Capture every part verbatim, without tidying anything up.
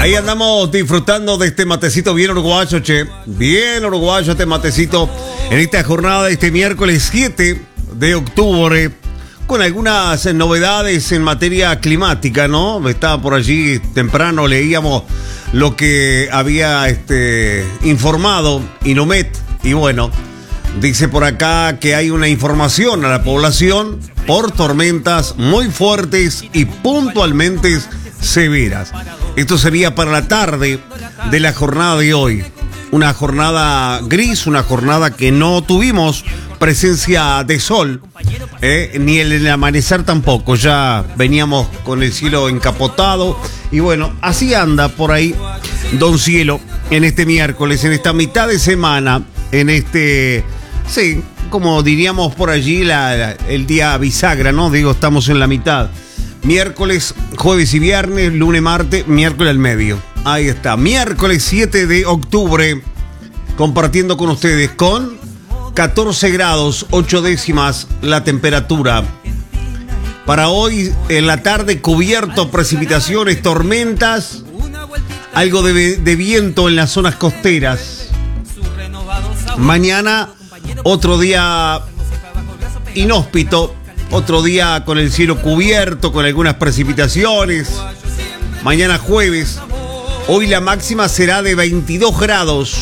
Ahí andamos disfrutando de este matecito bien uruguayo, che. Bien uruguayo este matecito en esta jornada de este miércoles siete de octubre. Con algunas novedades en materia climática, ¿no? Estaba por allí temprano, leíamos lo que había este, informado Inumet. Y bueno, dice por acá que hay una información a la población por tormentas muy fuertes y puntualmente severas. Esto sería para la tarde de la jornada de hoy. Una jornada gris, una jornada que no tuvimos presencia de sol, eh, ni el, el amanecer tampoco. Ya veníamos con el cielo encapotado. Y bueno, así anda por ahí Don Cielo en este miércoles, en esta mitad de semana, en este, sí, como diríamos por allí, la, la, el día bisagra, ¿no? Digo, estamos en la mitad. Miércoles, jueves y viernes, lunes, martes, miércoles al medio. Ahí está, miércoles siete de octubre, compartiendo con ustedes con catorce grados, ocho décimas la temperatura. Para hoy, en la tarde, cubierto, precipitaciones, tormentas, algo de, de viento en las zonas costeras. Mañana, otro día inhóspito. Otro día con el cielo cubierto, con algunas precipitaciones. Mañana jueves. Hoy la máxima será de veintidós grados.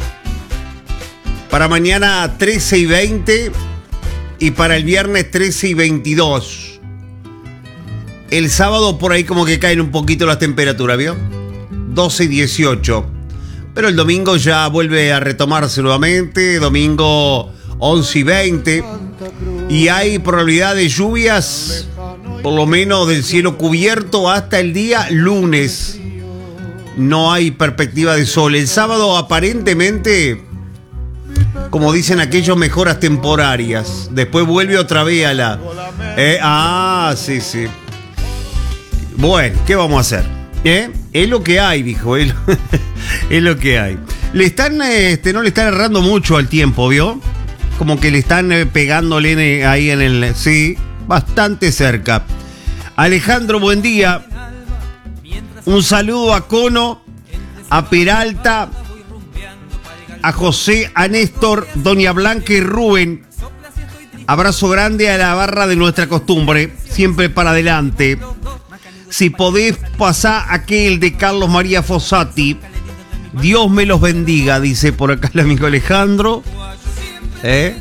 Para mañana trece y veinte. Y para el viernes trece y veintidós. El sábado por ahí como que caen un poquito las temperaturas, ¿vio? doce y dieciocho. Pero el domingo ya vuelve a retomarse nuevamente. Domingo once y veinte. Y hay probabilidad de lluvias, por lo menos del cielo cubierto, hasta el día lunes. No hay perspectiva de sol. El sábado aparentemente, como dicen aquellos, mejoras temporarias. Después vuelve otra vez a la... Eh, ah, sí, sí. Bueno, ¿qué vamos a hacer? ¿Eh? Es lo que hay, dijo él. Es lo que hay. Le están, este, no le están errando mucho al tiempo, ¿vio? Como que le están eh, pegándole ahí en el... Sí, bastante cerca. Alejandro, buen día. Un saludo a Cono, a Peralta, a José, a Néstor, Doña Blanca y Rubén. Abrazo grande a la barra de nuestra costumbre, siempre para adelante. Si podés pasar aquel de Carlos María Fossati, Dios me los bendiga, dice por acá el amigo Alejandro. ¿Eh?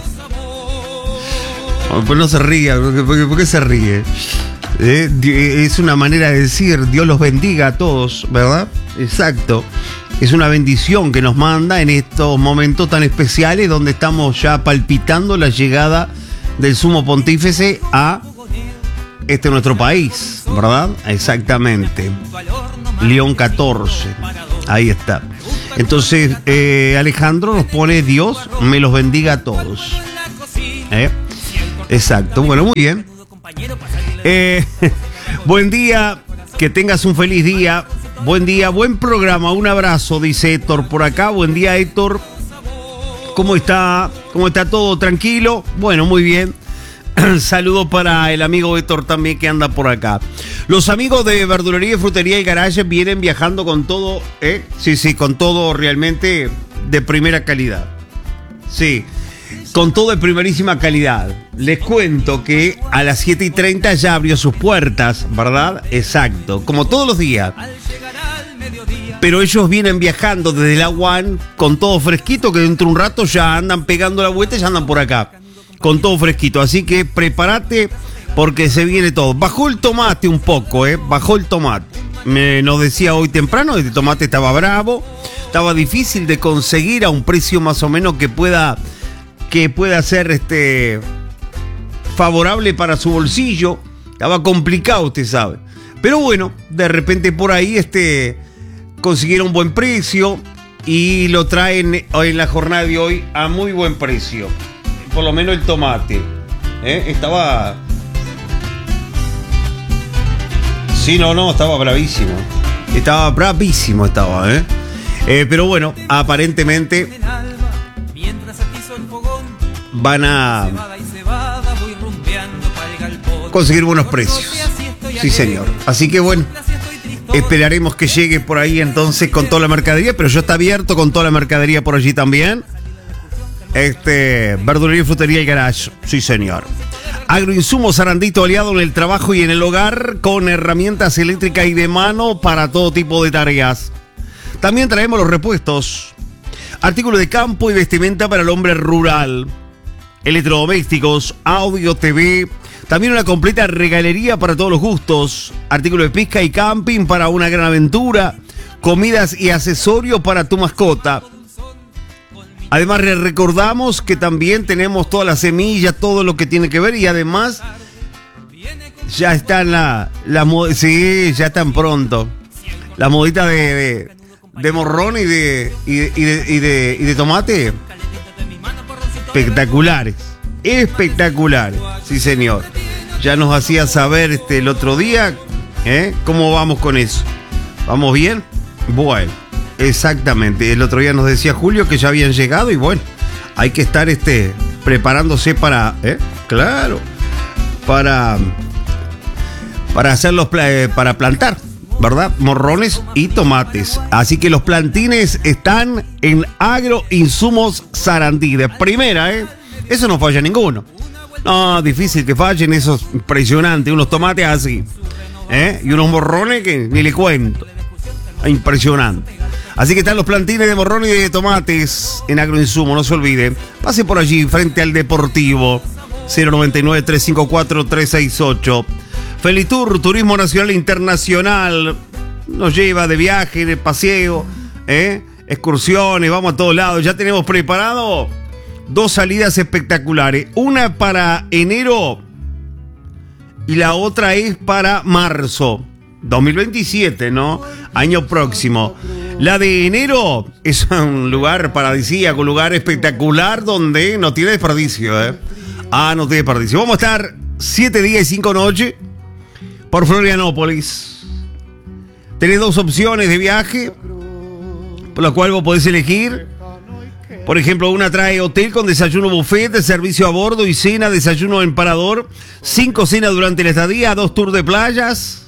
Pues no se ríe, ¿por qué, por qué se ríe? ¿Eh? Es una manera de decir Dios los bendiga a todos, ¿verdad? Exacto. Es una bendición que nos manda en estos momentos tan especiales donde estamos ya palpitando la llegada del Sumo Pontífice a este nuestro país, ¿verdad? Exactamente. León catorce. Ahí está. Entonces, eh, Alejandro nos pone Dios me los bendiga a todos. ¿Eh? Exacto. Bueno, muy bien. Eh, buen día. Que tengas un feliz día. Buen día, buen programa. Un abrazo, dice Héctor por acá. Buen día, Héctor. ¿Cómo está? ¿Cómo está todo? ¿Tranquilo? Bueno, muy bien. Saludo para el amigo Héctor también que anda por acá. Los amigos de Verdulería y Frutería y Garage vienen viajando con todo, ¿eh? Sí, sí, con todo realmente de primera calidad. Sí, con todo de primerísima calidad. Les cuento que a las siete y treinta ya abrió sus puertas, ¿verdad? Exacto, como todos los días. Pero ellos vienen viajando desde la U A N con todo fresquito, que dentro de un rato ya andan pegando la vuelta y ya andan por acá. Con todo fresquito, así que prepárate porque se viene todo. Bajó el tomate un poco, ¿eh? Bajó el tomate. Me nos decía hoy temprano, este tomate estaba bravo, estaba difícil de conseguir a un precio más o menos que pueda, que pueda ser este, favorable para su bolsillo. Estaba complicado, usted sabe. Pero bueno, de repente por ahí este, consiguieron buen precio y lo traen en la jornada de hoy a muy buen precio. Por lo menos el tomate, ¿eh? Estaba... Sí, no, no, estaba bravísimo. Estaba bravísimo, estaba, ¿eh? Eh, pero bueno, aparentemente van a conseguir buenos precios. Sí, señor. Así que bueno, Esperaremos que llegue por ahí entonces con toda la mercadería, pero ya está abierto con toda la mercadería por allí también. Este, verdulería y frutería y garage, sí señor. Agroinsumos Sarandito, aliado en el trabajo y en el hogar, con herramientas eléctricas y de mano para todo tipo de tareas. También traemos los repuestos, artículos de campo y vestimenta para el hombre rural, electrodomésticos, audio, T V, también una completa regalería para todos los gustos, artículos de pesca y camping para una gran aventura, comidas y accesorios para tu mascota. Además, les recordamos que también tenemos todas las semillas, todo lo que tiene que ver, y además ya están la, la sí, ya están pronto. La modita de, de, de morrón y de, y, de, y, de, y, de, y de tomate. Espectaculares. Espectaculares. Sí, señor. Ya nos hacía saber este el otro día, ¿eh? ¿Cómo vamos con eso? ¿Vamos bien? Bueno. Exactamente, el otro día nos decía Julio que ya habían llegado y bueno, hay que estar este preparándose para, ¿eh? Claro, para, para hacerlos, para plantar, ¿verdad? Morrones y tomates. Así que los plantines están en Agroinsumos Sarandí, de primera, ¿eh? Eso no falla ninguno. No, difícil que fallen, eso es impresionante, unos tomates así, ¿eh? Y unos morrones que ni le cuento. Impresionante. Así que están los plantines de morrón y de tomates en Agroinsumo, no se olvide. Pase por allí, frente al Deportivo. cero noventa y nueve, tres cinco cuatro, tres seis ocho. Felitur, Turismo Nacional e Internacional. Nos lleva de viaje, de paseo, ¿eh? Excursiones, vamos a todos lados. Ya tenemos preparado dos salidas espectaculares. Una para enero y la otra es para marzo. dos mil veintisiete, ¿no? Año próximo. La de enero es un lugar paradisíaco, un lugar espectacular donde no tiene desperdicio, ¿eh? Ah, no tiene desperdicio. Vamos a estar siete días y cinco noches por Florianópolis. Tenés dos opciones de viaje, por la cual vos podés elegir. Por ejemplo, una trae hotel con desayuno buffet, servicio a bordo y cena, desayuno en parador, cinco cenas durante la estadía, dos tours de playas.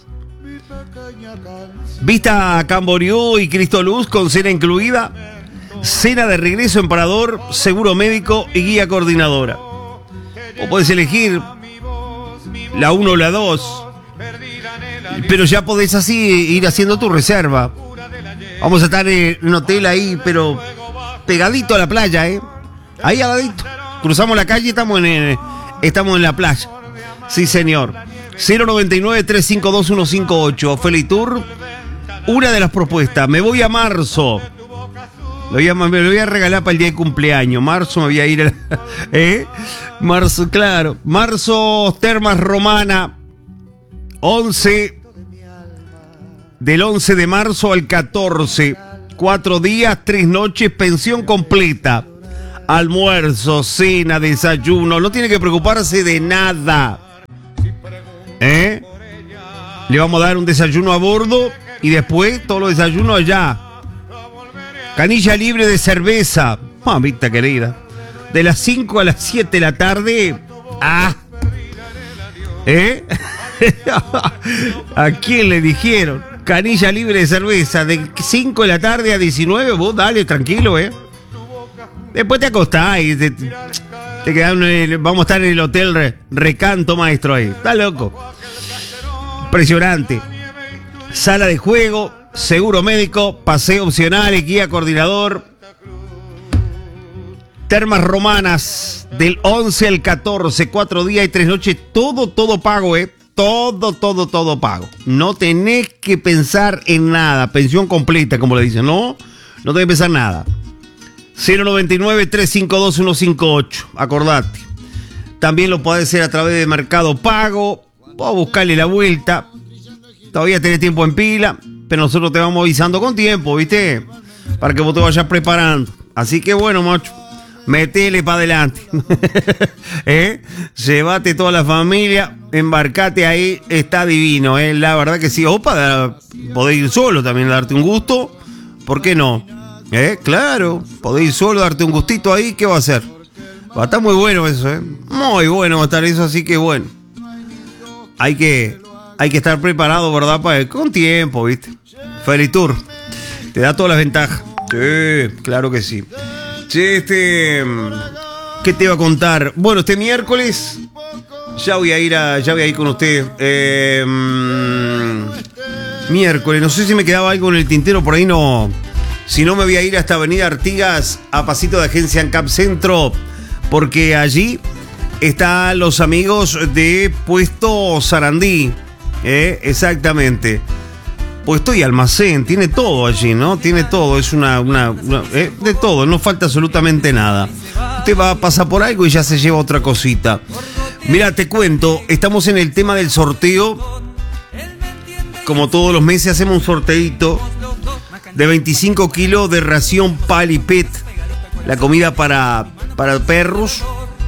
Vista a Camboriú y Cristo Luz con cena incluida, cena de regreso en parador, seguro médico y guía coordinadora. O podés elegir la uno o la dos, pero ya podés así ir haciendo tu reserva. Vamos a estar en un hotel ahí, pero pegadito a la playa, ¿eh? Ahí al ladito. Cruzamos la calle y estamos en, el, estamos en la playa. Sí, señor. cero noventa y nueve, tres cinco dos, uno cinco ocho. Felitur, una de las propuestas. Me voy a marzo. Me voy a, me lo voy a regalar para el día de cumpleaños. Marzo me voy a ir. A, ¿eh? Marzo, claro. Marzo, Termas Romana. once. Del once de marzo al catorce. Cuatro días, tres noches, pensión completa. Almuerzo, cena, desayuno. No tiene que preocuparse de nada. ¿Eh? Le vamos a dar un desayuno a bordo y después todos los desayunos allá. Canilla libre de cerveza, mamita querida. De las cinco a las siete de la tarde. Ah. ¿Eh? ¿A quién le dijeron? Canilla libre de cerveza de cinco de la tarde a diecinueve. Vos dale, tranquilo, ¿eh? Después te acostás y te, te quedás en el, vamos a estar en el hotel re, Recanto Maestro ahí. Está loco. Impresionante. Sala de juego, seguro médico, paseo opcional, guía coordinador. Termas Romanas, del once al catorce, cuatro días y tres noches, todo, todo pago, ¿eh? Todo, todo, todo pago. No tenés que pensar en nada. Pensión completa, como le dicen, ¿no? No tenés que pensar nada. cero noventa y nueve, tres cinco dos, uno cinco ocho. Acordate. También lo podés hacer a través de Mercado Pago. O buscarle la vuelta. Todavía tenés tiempo en pila, pero nosotros te vamos avisando con tiempo, ¿viste? Para que vos te vayas preparando. Así que bueno, macho, metele para adelante. ¿Eh? Llévate toda la familia, embarcate ahí, está divino, ¿eh? La verdad que sí. Opa, podés ir solo también a darte un gusto. ¿Por qué no? ¿Eh? Claro, podés ir solo, darte un gustito ahí, ¿qué va a hacer? Va a estar muy bueno eso, ¿eh? Muy bueno va a estar eso, así que bueno. Hay que, hay que estar preparado, ¿verdad? Para, con tiempo, ¿viste? Felitur. Te da todas las ventajas. Sí, claro que sí. Che, este... ¿qué te iba a contar? Bueno, este miércoles ya voy a ir a, ya voy a ir con ustedes. Eh, miércoles, no sé si me quedaba algo en el tintero, por ahí no. Si no, me voy a ir hasta Avenida Artigas, a pasito de Agencia ANCAP Centro, porque allí están los amigos de Puesto Sarandí. Eh, exactamente. Puesto y almacén, tiene todo allí, ¿no? Tiene todo, es una, una, una eh, de todo, no falta absolutamente nada. Usted va a pasar por algo y ya se lleva otra cosita. Mira, te cuento, estamos en el tema del sorteo. Como todos los meses hacemos un sorteito de veinticinco kilos de ración Palipet, la comida para, para perros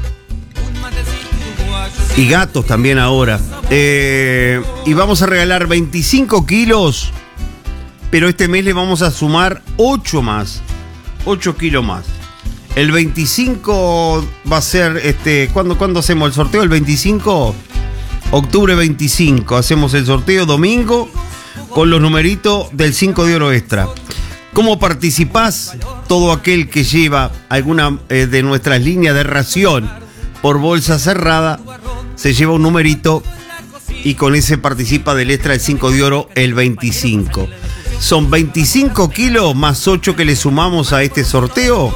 y gatos también ahora. Eh, y vamos a regalar veinticinco kilos, pero este mes le vamos a sumar ocho más. ocho kilos más. El veinticinco va a ser, este, ¿cuándo, ¿cuándo hacemos el sorteo? El veinticinco, octubre veinticinco. Hacemos el sorteo domingo con los numeritos del cinco de oro extra. ¿Cómo participás? Todo aquel que lleva alguna eh, de nuestras líneas de ración por bolsa cerrada se lleva un numerito y con ese participa del extra del cinco de oro el veinticinco. Son veinticinco kilos más ocho que le sumamos a este sorteo.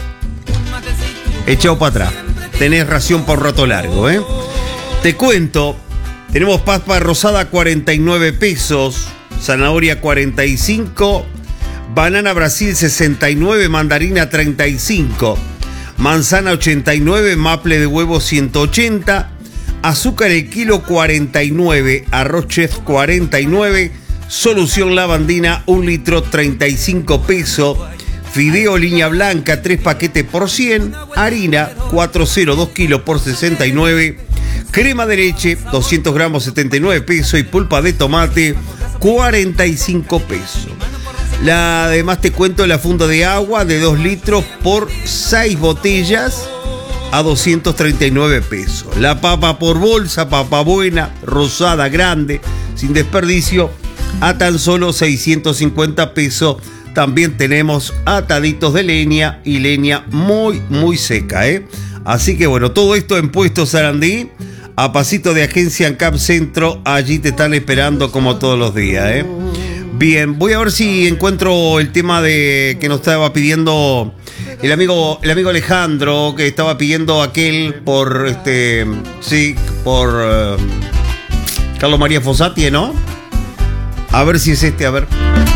Echado para atrás. Tenés ración por rato largo, ¿eh? Te cuento, tenemos papa rosada cuarenta y nueve pesos, zanahoria cuarenta y cinco, banana Brasil sesenta y nueve, mandarina treinta y cinco, manzana ochenta y nueve, maple de huevo ciento ochenta, azúcar el kilo cuarenta y nueve, arroz chef cuarenta y nueve, solución lavandina un litro treinta y cinco pesos, fideo línea blanca tres paquetes por cien, harina cuatrocientos dos kilos por sesenta y nueve, crema de leche doscientos gramos setenta y nueve pesos y pulpa de tomate cuarenta y cinco pesos. La, además te cuento la funda de agua de dos litros por seis botellas a doscientos treinta y nueve pesos. La papa por bolsa, papa buena, rosada, grande, sin desperdicio, a tan solo seiscientos cincuenta pesos. También tenemos ataditos de leña y leña muy, muy seca, ¿eh? Así que bueno, todo esto en Puesto Sarandí, a pasito de Agencia ANCAP Centro, allí te están esperando como todos los días, ¿eh? Bien, voy a ver si encuentro el tema de que nos estaba pidiendo el amigo, el amigo Alejandro, que estaba pidiendo aquel por este, sí, por uh, Carlos María Fossati, ¿no? A ver si es este, a ver.